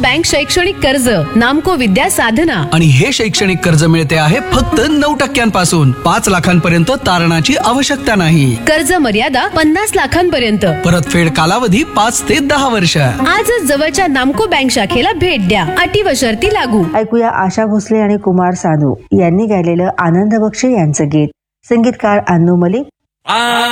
Bank शैक्षणिक कर्ज, नामको विद्या साधना. आणि हे शैक्षणिक कर्ज मिळते आहे फक्त 9% 5 लाखांपर्यंत तारणाची आवश्यकता नाही. कर्ज मर्यादा 50 लाखांपर्यंत. परतफेड कालावधी 5 ते 10 वर्ष. आजच जवळच्या नामको बँक शाखेला भेट द्या. अटी व शर्ती लागू. ऐकूया आशा भोसले आणि कुमार सानू यांनी गायलेलं आनंद बक्षी यांचं गीत. संगीतकार अन्नू मलिक.